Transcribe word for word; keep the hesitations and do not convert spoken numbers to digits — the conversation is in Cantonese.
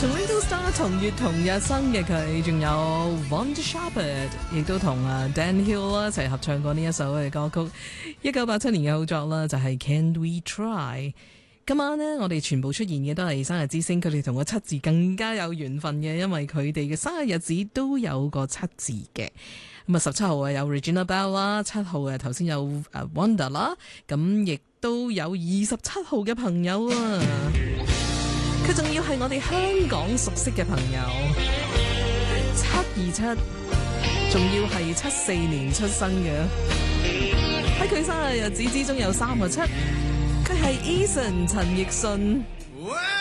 同 Little Star 同月同日生嘅佢，仲有 Wanda Shepherd， 亦都同啊 Dan Hill 啦一齊合唱過呢一首嘅歌曲。一九八七年嘅好作啦，就係 Can We Try。今晚呢，我哋全部出現嘅都係生日之星，佢哋同個七字更加有緣分嘅，因為佢哋嘅生日日子都有個七字嘅。咁啊，十七號啊有 Regina Belle 啦，七號啊頭先有誒 Wanda 啦，咁亦都有二十七號嘅朋友啊。佢仲要係我哋香港熟悉嘅朋友，七二七，仲要係七四年出生嘅。喺佢生日日子之中有三個七，佢係 Eason 陳奕迅。